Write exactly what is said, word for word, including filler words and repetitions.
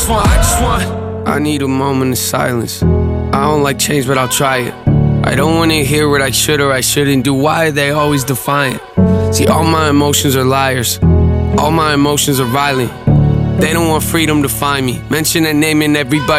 just want, I just want I need a moment of silence. I don't like change, but I'll try it. I don't wanna hear what I should or I shouldn't do. Why are they always defiant? See, all my emotions are liars. All my emotions are violent. They don't want freedom to find me. Mention a name and everybody